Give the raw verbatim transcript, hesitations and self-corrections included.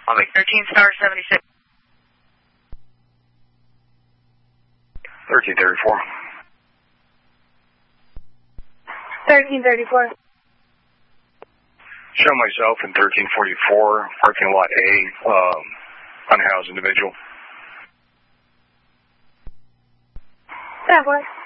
I'll make thirteen star seventy-six. thirteen thirty-four. thirteen thirty-four. Show myself in thirteen forty-four, parking lot A, um, unhoused individual. That boy.